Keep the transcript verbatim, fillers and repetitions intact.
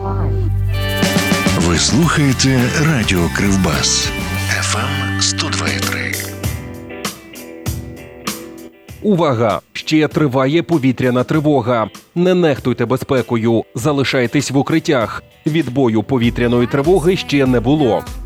Ви слухаєте Радіо Кривбас. еф ем сто два і три. Увага! Ще триває повітряна тривога. Не нехтуйте безпекою, залишайтесь в укриттях. Відбою повітряної тривоги ще не було.